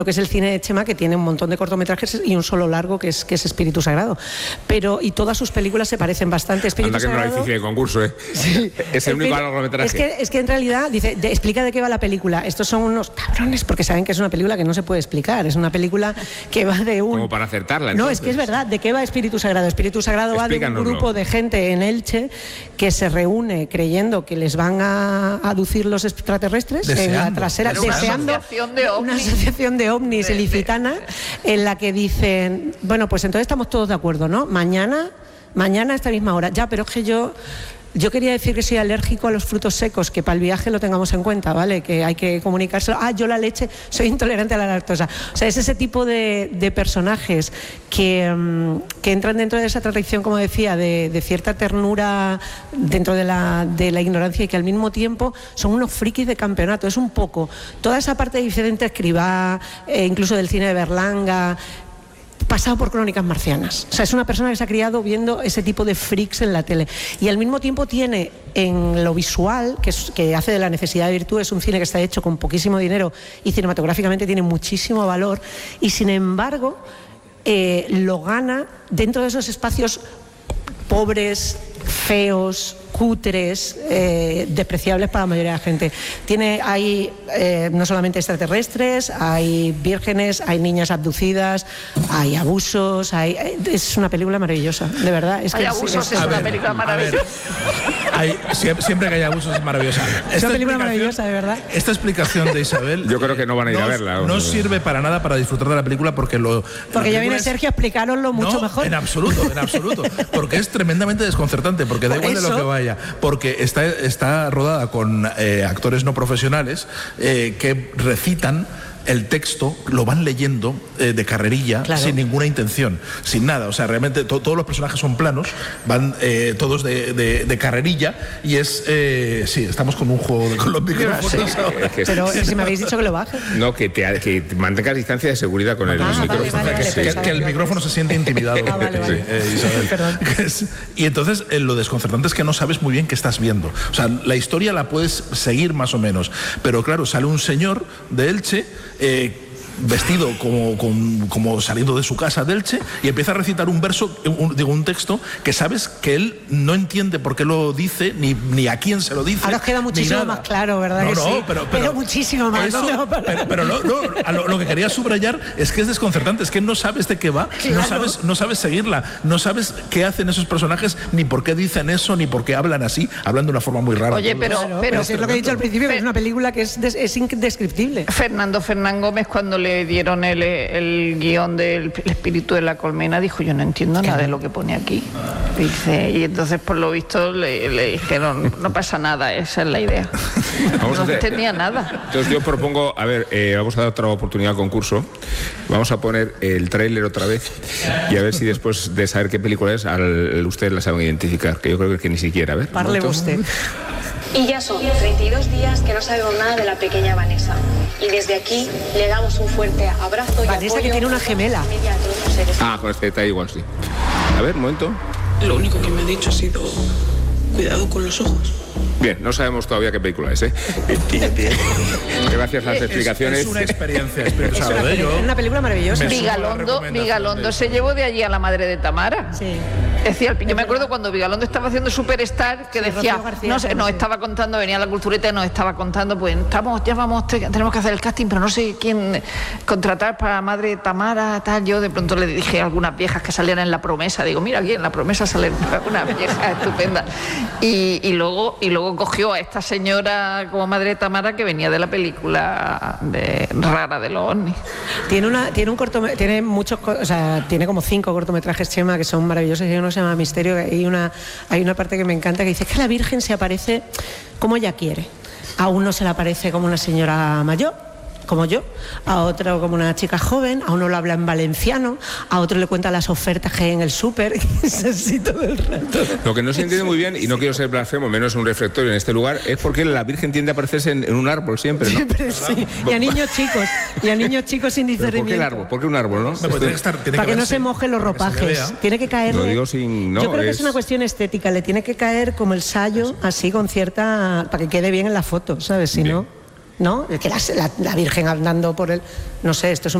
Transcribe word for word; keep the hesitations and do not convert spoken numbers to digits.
lo que es el cine de Chema, que tiene un montón de cortometrajes y un solo largo que es, que es Espíritu Sagrado. Pero, y todas sus películas se parecen bastante. Espíritu Anda que Sagrado, no hay difícil de concurso, ¿eh? Sí. Es el único largometraje. Es que, es que en realidad, dice, de, explica de qué va la película. Estos son unos cabrones porque saben que es una película que no se puede explicar. Es una película que va de un... Como para acertarla, entonces. No, es que es verdad. ¿De qué va Espíritu Sagrado? Espíritu Sagrado va de un grupo de gente en Elche que se reúne creyendo que les van a aducir los extraterrestres deseando. en la trasera, Una deseando asociación de ovnis. una asociación de ovnis De- de- ilicitana en la que dicen, bueno, pues entonces estamos todos de acuerdo, ¿no? Mañana, mañana a esta misma hora. Ya, pero es que yo... Yo quería decir que soy alérgico a los frutos secos, que para el viaje lo tengamos en cuenta, ¿vale? Que hay que comunicárselo. Ah, yo la leche, soy intolerante a la lactosa. O sea, es ese tipo de, de personajes que, um, que entran dentro de esa tradición, como decía, de, de cierta ternura dentro de la, de la ignorancia y que al mismo tiempo son unos frikis de campeonato. Es un poco toda esa parte de Vicente Escribá, eh, incluso del cine de Berlanga, pasado por Crónicas Marcianas. O sea, es una persona que se ha criado viendo ese tipo de freaks en la tele. Y al mismo tiempo tiene en lo visual, que, es, que hace de la necesidad de virtud, es un cine que está hecho con poquísimo dinero y cinematográficamente tiene muchísimo valor. Y sin embargo, eh, lo gana dentro de esos espacios pobres, feos, cutres, eh, despreciables para la mayoría de la gente. Tiene, hay eh, no solamente extraterrestres, hay vírgenes, hay niñas abducidas, hay abusos, hay, es una película maravillosa, de verdad. Es hay que abusos, es, es, es una ver, película maravillosa. Hay, siempre, siempre que hay abusos es maravillosa. Es una película maravillosa, de verdad. Esta explicación de Isabel... Yo creo que no van a ir no, a verla. No sirve para nada para disfrutar de la película porque lo... Porque ya viene es, Sergio a explicároslo mucho no, mejor. en absoluto, en absoluto. Porque es tremendamente desconcertante, porque da Por igual de lo eso. que vaya. Porque está, está rodada con eh, actores no profesionales eh, que recitan el texto, lo van leyendo eh, de carrerilla, claro, sin ninguna intención, sin nada. O sea, realmente to todos los personajes son planos, van eh, todos de, de, de carrerilla y es... Eh, sí, estamos con un juego de, con los micrófonos. Sí, ahora. es que- Pero si me habéis dicho que lo baje. No, que te, que te mantengas distancia de seguridad con el Ah, vale, micrófono. vale, vale, Sí. Que, que el micrófono se siente intimidado. Ah, vale, vale. Sí, eh, Isabel. Perdón. Que es- y entonces eh, lo desconcertante es que no sabes muy bien qué estás viendo. O sea, la historia la puedes seguir más o menos, pero claro, sale un señor de Elche eh, vestido como, como, como saliendo de su casa de Elche y empieza a recitar un verso, un, digo, un texto que sabes que él no entiende por qué lo dice, ni, ni a quién se lo dice. Ahora os queda ni muchísimo nada. más claro, ¿verdad? No, que no, sí? pero, pero, muchísimo más. eso- no, para- pero pero lo, no, a lo, lo que quería subrayar es que es desconcertante, es que no sabes de qué va, Claro. no sabes, no sabes seguirla, no sabes qué hacen esos personajes, ni por qué dicen eso, ni por qué hablan así, hablan de una forma muy rara. Oye, pero- Claro, pero- si es lo que he dicho al principio, que es una película que es, des- es indescriptible. Fernando Fernán Gómez, cuando le dieron el, el guión del El espíritu de la colmena, dijo: yo no entiendo nada de lo que pone aquí. Dice, y entonces por lo visto le, le dijeron: no pasa nada, esa es la idea. Vamos a No hacer- tenía nada. Entonces yo propongo, a ver, eh, vamos a dar otra oportunidad al concurso. Vamos a poner el tráiler otra vez y a ver si después de saber qué película es, al, ustedes la saben identificar, que yo creo que ni siquiera. A ver. Parle usted. Y ya son treinta y dos días que no sabemos nada de la pequeña Vanessa. Y desde aquí le damos un fuerte abrazo y Vanessa, apoyo que tiene una a toda la gemela. familia, a todos los seres Ah, con este detalle igual sí. A ver, un momento. Lo único que me ha dicho ha sido: cuidado con los ojos. Bien, no sabemos todavía qué película es, ¿eh? Gracias a las Es, explicaciones. es una experiencia, Espíritu Es una, Sagrado, peli- yo- una película maravillosa. Me sumo a la Vigalondo, recomendación Vigalondo de- se llevó de allí a la madre de Tamara. Sí. Decía, yo me acuerdo cuando Vigalondo estaba haciendo Superstar, que Sí, decía, Rocío García, no sé, nos sí. estaba contando, venía a la cultureta y nos estaba contando, pues estamos, ya vamos, te- tenemos que hacer el casting, pero no sé quién contratar para la madre de Tamara, tal. Yo de pronto le dije a algunas viejas que salían en La Promesa, digo, mira, aquí en La Promesa salen unas viejas estupendas. Y, y luego y luego cogió a esta señora como madre de Tamara, que venía de la película de rara de los ovnis. Tiene una, tiene un cortome- tiene muchos, co- o sea, tiene como cinco cortometrajes, Chema, que son maravillosos. Y uno se llama Misterio. Que hay una, hay una parte que me encanta que dice que la Virgen se aparece como ella quiere. A uno se le aparece como una señora mayor, como yo, a otro como una chica joven, a uno lo habla en valenciano, a otro le cuenta las ofertas que hay en el súper. Es así todo el rato. Lo que no se entiende muy bien, y no quiero ser blasfemo, menos un reflectorio en este lugar, es porque la Virgen tiende a aparecerse en, en un árbol siempre, ¿no? Siempre sí. Y a niños chicos, y a niños chicos sin ¿Pero ¿Por qué el discernimiento. árbol? ¿Por qué un árbol, no? No, pues tiene que estar- tiene Para que no verse, se mojen los para que se le ropajes. vea. Tiene que caer. Lo digo sin- no, Yo creo que es... es- una cuestión estética. Le tiene que caer como el sayo, así con cierta. Para que quede bien en la foto, ¿sabes? Si no. ¿no? Que la, la, la Virgen andando por el... No sé, esto es un